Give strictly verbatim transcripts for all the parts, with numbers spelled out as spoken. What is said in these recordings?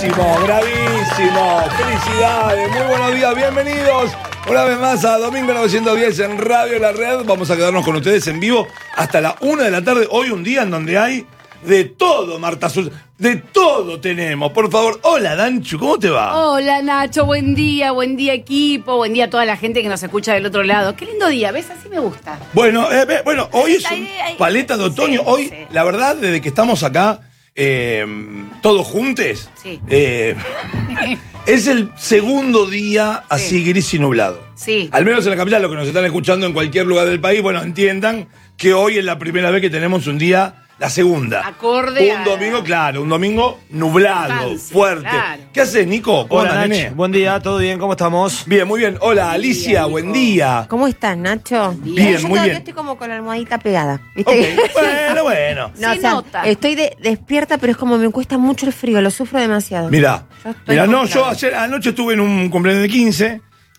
Bravísimo, bravísimo. Felicidades, muy buenos días, bienvenidos una vez más a Domingo novecientos diez en Radio La Red. Vamos a quedarnos con ustedes en vivo hasta la una de la tarde. Hoy un día en donde hay de todo, Marta Sus. De todo tenemos. Por favor, hola Danchu, ¿cómo te va? Hola Nacho, buen día, buen día equipo, buen día a toda la gente que nos escucha del otro lado. Qué lindo día, ¿ves? Así me gusta. Bueno, eh, bueno, hoy es un paleta de otoño. Sí, hoy, sí. la verdad, desde que estamos acá, eh, todos juntos, Sí. eh, es el segundo día así Sí. gris y nublado. Sí. Al menos en la capital, los que nos están escuchando en cualquier lugar del país, bueno, entiendan que hoy es la primera vez que tenemos un día, la segunda. Acorde Un a- domingo, claro, un domingo nublado, Fancy, fuerte. claro. ¿Qué haces, Nico? ¿Cómo Hola, andas, Nach. nene? Buen día, ¿todo bien? ¿Cómo estamos? Bien, muy bien. Hola, Alicia, Nico. buen día. ¿Cómo estás, Nacho? Bien, Yo muy todavía bien. estoy como con la almohadita pegada. ¿Viste? Ok, bueno, bueno. No, Se o sea, nota. estoy de- despierta, pero es como me cuesta mucho el frío, lo sufro demasiado. Mirá, Yo estoy mirá, no, con yo claro. ayer anoche estuve en un cumpleaños de quince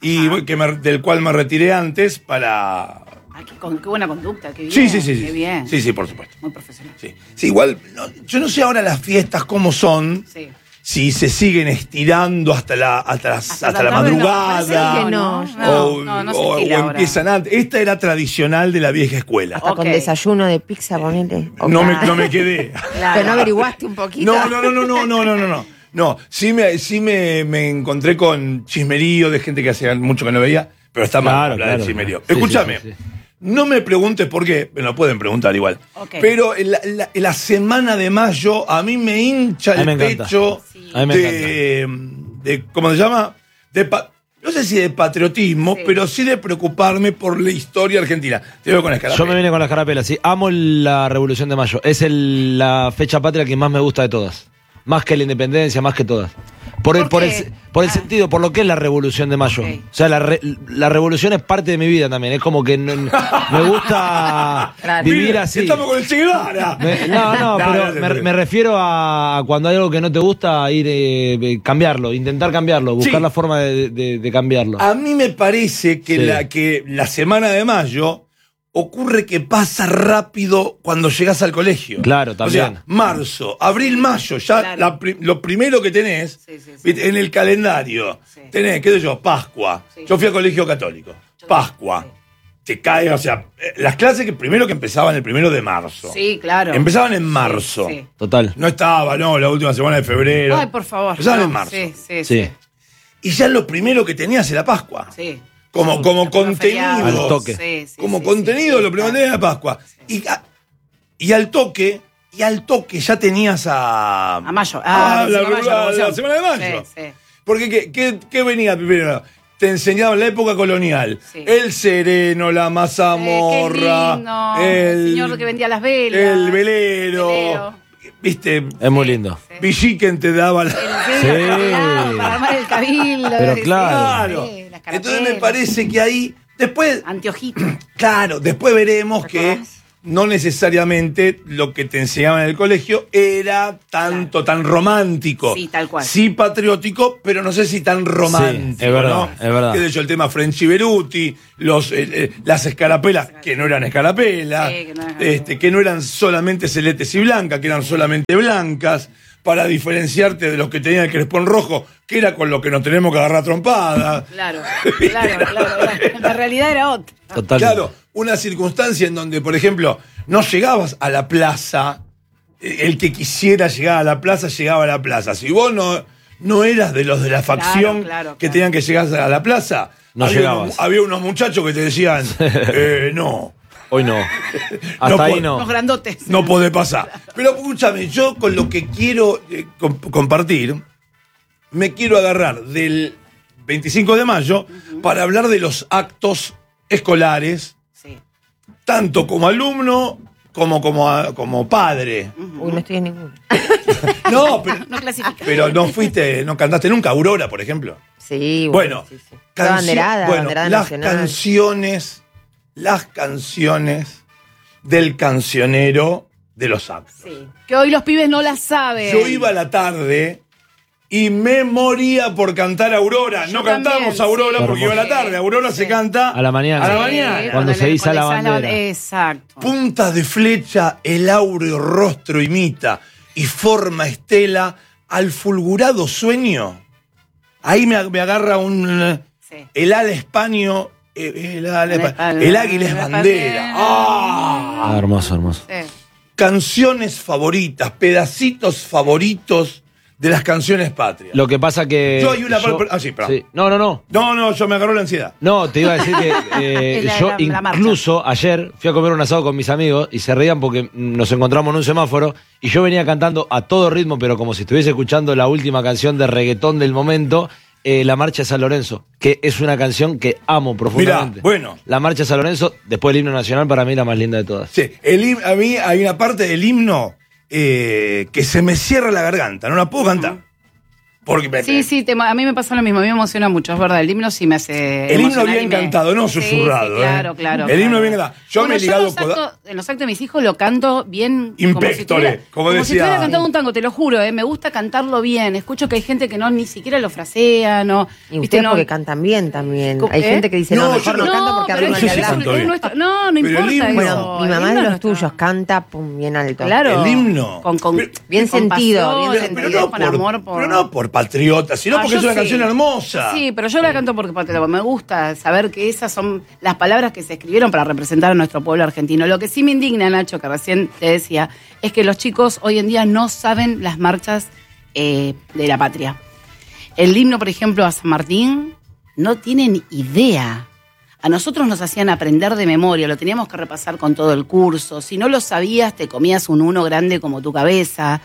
y que me- del cual me retiré antes para... Ah, qué, con- qué buena conducta, qué bien. Sí, sí, sí, sí. Qué bien. Sí, sí, por supuesto. Muy profesional. Sí, sí igual, no, yo no sé ahora las fiestas cómo son, Sí. si se siguen estirando hasta la, hasta las- Hasta hasta la la tarde, no, madrugada. parece que no, o, no, no se o- estila o ahora. empiezan antes. Esta era tradicional de la vieja escuela. Hasta Ok. con desayuno de pizza, ponele. O No me, claro. no me quedé. Claro. Pero no averiguaste un poquito. No, no, no, no, no, no, no, no, no. No, sí me, sí me, me encontré con chismerío de gente que hacía mucho que no veía, pero está mal Claro, hablar del claro. chismerío. Sí, Escúchame, sí, sí, sí. no me preguntes por qué, me lo pueden preguntar igual. Ok. Pero en la, en la- en la semana de mayo a mí me hincha A mí el me encanta. pecho Sí. A mí me de, de, ¿cómo se llama? De pa- no sé si de patriotismo, Sí. pero sí de preocuparme por la historia argentina. Te veo con la Yo me vine con las carapelas, sí. Amo la Revolución de Mayo. Es el- la fecha patria que más me gusta de todas. Más que la independencia, más que todas. Por el, ¿Por por el, qué? por el Ah. sentido, por lo que es la Revolución de Mayo. Ok. O sea, la, re- la revolución es parte de mi vida también. Es como que no- me gusta Claro. vivir Mira, así. Estamos con el Che Guevara. Me- no, no, No, pero no te me, creo. me refiero a cuando hay algo que no te gusta, ir eh, eh, cambiarlo, intentar cambiarlo, buscar Sí. la forma de, de- de cambiarlo. A mí me parece que, Sí. la, que la semana de mayo ocurre que pasa rápido cuando llegas al colegio. Claro, también. O sea, marzo, abril, mayo, ya Claro. la pri- lo primero que tenés Sí, sí, sí. ¿viste? en el calendario, Sí. tenés, qué sé yo, Pascua. Sí. Yo fui a colegio católico. Yo Pascua. también, Te cae, o sea, eh, las clases que primero que empezaban el primero de marzo. Sí, claro. Empezaban en marzo. Sí. Total. No estaba, no, la última semana de febrero. Ay, por favor. Empezaban no, en marzo. Sí, sí, Sí. sí. Y ya lo primero que tenías era Pascua. Sí. Como, como Los contenido. feriados. Al toque. Sí, sí, como sí, contenido, sí, lo primero que tenía era Pascua. Y, a- y al toque, y al toque ya tenías a. A mayo. Ah, Ah, la, encima mayo, la- revolución. la semana de mayo. Sí, sí. Porque ¿qué, qué, qué venía primero? Te enseñaban la época colonial. Sí. El sereno, la Eh, mazamorra. qué lindo. el, señor que vendía las velas. El velero. Velero. ¿Viste? Es muy lindo. Sí. Villiquen te daba la. Sí, Sí. claro, para armar el cabildo. Pero sí, Claro. sí, las Entonces me carapelas. parece que ahí. Después. Anteojito. Claro, después veremos que ¿Recordás? no necesariamente lo que te enseñaban en el colegio era tanto, tan romántico. Sí, tal cual. Sí, patriótico, pero no sé si tan romántico. Sí, es verdad, ¿no? es verdad. Qué sé yo, el tema French Beruti, los, eh, eh, las escarapelas, que no eran escarapelas, Sí, que no eran- este, que no eran solamente celestes y blancas, que eran solamente blancas, para diferenciarte de los que tenían el crespón rojo, que era con lo que nos tenemos que agarrar trompadas. Claro, claro, claro, claro. La realidad era otra. Total. Claro, una circunstancia en donde, por ejemplo, no llegabas a la plaza, eh, el que quisiera llegar a la plaza llegaba a la plaza. Si vos no, no eras de los de la facción claro, que claro. tenían que llegar a la plaza, No había, llegabas. unos, había unos muchachos que te decían, eh, no, Hoy no. Hasta No ahí puedo. no. Los grandotes. no podés pasar. Pero escúchame, yo con lo que quiero eh, com- compartir, me quiero agarrar del veinticinco de mayo para hablar de los actos escolares, Sí. tanto como alumno como como, a- como padre. Uy, no estoy en ninguno. No, pero, No clasifica. pero no fuiste, no cantaste nunca Aurora, por ejemplo. Sí, Bueno, sí, sí. cancio- La banderada, bueno, banderada las nacional. canciones, las canciones del cancionero de los actos. Sí. Que hoy los pibes no las saben. Yo iba a la tarde y me moría por cantar Aurora. Yo No cantamos también, Aurora sí. porque iba a la tarde. Aurora Sí. se canta A la mañana. A la Sí, mañana. Cuando se iza la izan bandera. Exacto. Puntas de flecha el áureo rostro imita y forma estela al fulgurado sueño, ahí me, me agarra un... Sí. El ala españo, el, ala El espa- espa- el águila es el bandera. ¡Ah! Ah, hermoso, hermoso. Sí. Canciones favoritas, pedacitos favoritos de las canciones patrias. Lo que pasa que... Yo hay una... yo- ah, sí, perdón. sí. No, no, no. No, no, yo me agarró la ansiedad. No, te iba a decir que eh, Es la- yo la- la marcha. incluso ayer fui a comer un asado con mis amigos y se reían porque nos encontramos en un semáforo y yo venía cantando a todo ritmo, pero como si estuviese escuchando la última canción de reggaetón del momento, eh, La Marcha de San Lorenzo, que es una canción que amo profundamente. Mirá, bueno. La Marcha de San Lorenzo, después del himno nacional, para mí la más linda de todas. Sí, el, him- a mí hay una parte del himno eh, que se me cierra la garganta, no la puedo cantar. Porque me- Sí, sí, te- a mí me pasa lo mismo, a mí me emociona mucho, es verdad, el himno sí me hace El himno emocionar bien y me- cantado, no Sí, susurrado, sí, claro, ¿eh? claro. El claro. himno bien cantado. Yo Bueno, me he ligado en los, coda- actos, en los actos de mis hijos lo canto bien. como si Impectore, tuviera- como como si decía- estuviera cantando un tango, te lo juro, ¿eh? Me gusta cantarlo bien. Escucho que hay gente que no ni siquiera lo frasea, no. Y ¿viste? ustedes No- porque cantan bien también. ¿Cómo- Hay eh? gente que dice, no, No, mejor yo no, no- canto porque pero arruina yo el sí eso- lado. canto es bien. nuestro- no, no Pero el importa himno- eso. Bueno, mi El mamá himno de los nuestro. tuyos canta pum, bien alto. Claro. El himno. Con, con- Pero- bien con sentido, pasión, bien pero, pero sentido, no con por, amor por. pero no por patriota, sino Ah, porque yo es una sí. canción hermosa. Sí, pero yo la canto porque porque me gusta saber que esas son las palabras que se escribieron para representar a nuestro pueblo argentino. Lo que sí me indigna, Nacho, que recién te decía, es que los chicos hoy en día no saben las marchas eh, de la patria. El himno, por ejemplo, a San Martín, no tienen idea. A nosotros nos hacían aprender de memoria, lo teníamos que repasar con todo el curso. Si no lo sabías, te comías un uno grande como tu cabeza.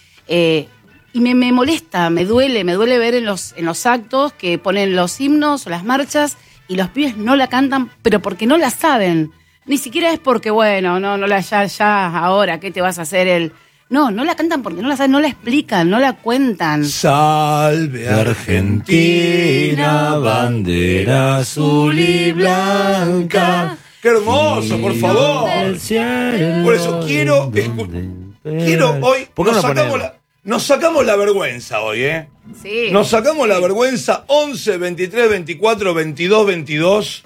Eh, y me, me molesta, me duele, me duele ver en los, en los actos que ponen los himnos o las marchas y los pibes no la cantan, pero porque no la saben. Ni siquiera es porque, bueno, no, no la ya, ya, ahora, ¿qué te vas a hacer? El... No, no la cantan porque no la saben, no la explican, no la cuentan. Salve Argentina, bandera azul y blanca. ¡Qué hermoso, por favor! Por eso quiero, escu- quiero hoy, ¿Por qué nos no sacamos, ponemos? la, nos sacamos la vergüenza hoy, ¿eh? Sí. Nos sacamos la vergüenza once, veintitrés, veinticuatro, veintidós, veintidós.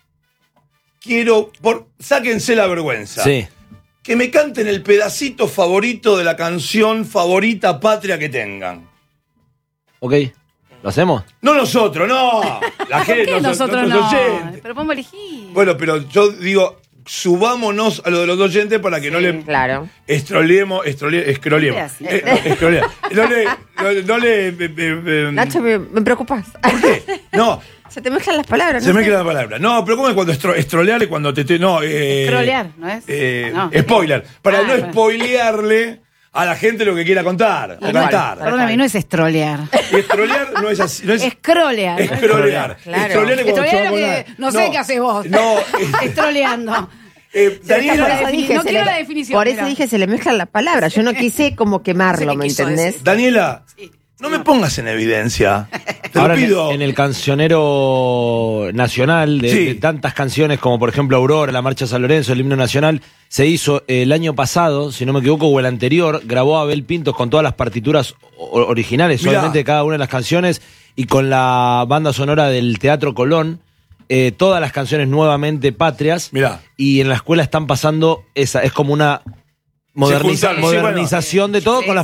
Quiero, por, sáquense la vergüenza. Sí. Que me canten el pedacito favorito de la canción favorita patria que tengan. Ok. ¿Lo hacemos? No nosotros, no. La ¿Por gente, qué nos- nosotros nuestros no? oyentes. Pero podemos elegir. Bueno, pero yo digo, subámonos a lo de los oyentes para que no le Claro. estroleemos, estrole- escroleemos. Así. Eh, no, escrolear. No le, no, no le, eh, eh, eh, Nacho, me, me preocupas. ¿por qué? No, Se te mezclan las palabras. se no me sé. queda la palabra. No, pero ¿cómo es cuando estro, estrolear y cuando te... te no, eh, Scrollear, ¿no es? Eh, No. Spoiler. Para Ah, no bueno. spoilearle a la gente lo que quiera contar o Igual. cantar. Perdóname, no es estrolear. Y estrolear no es así. No es, Escrolear. ¿no? escrolear. Claro. Estrolear es cuando Estrolear yo es lo hago que- una- no sé qué haces vos. No, eh, Estroleando. eh, Se me Daniela, está Por eso defini- dije, no se quiero le- la definición, Por eso mira. dije, se le mezclan las palabras. Yo no quise como quemarlo, Se le ¿me quiso entendés? decir. Daniela, Sí. no me pongas en evidencia. Te Ahora lo en el- pido. en el cancionero nacional de, Sí. de tantas canciones como por ejemplo Aurora, la Marcha San Lorenzo, el himno nacional, se hizo el año pasado, si no me equivoco, o el anterior, grabó Abel Pintos con todas las partituras o- originales, Mirá. solamente de cada una de las canciones, y con la banda sonora del Teatro Colón, eh, todas las canciones nuevamente patrias. Mirá. Y en la escuela están pasando esa, es como una moderniza- juntaron, sí, bueno. modernización de todo Sí, con las